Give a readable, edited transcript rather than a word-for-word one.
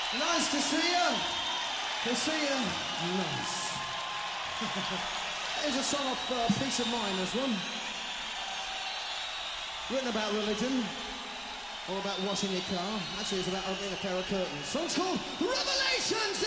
Nice to see you. To see you. Nice. Here's a song of Peace of Mind, this one. Written about religion. Or about washing your car. Actually, it's about opening a pair of curtains. Song's called Revelations!